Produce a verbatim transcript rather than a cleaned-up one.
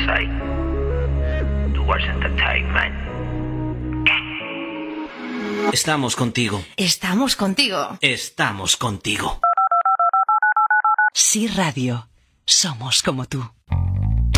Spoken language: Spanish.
say towards entertainment. Estamos contigo. Estamos contigo. Estamos contigo. Sí Radio. Somos como tú.